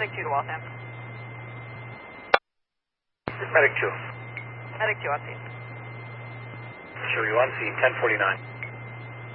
Medic 2 to Waltham. Medic 2. Medic 2 on scene. Show you on scene, 1049.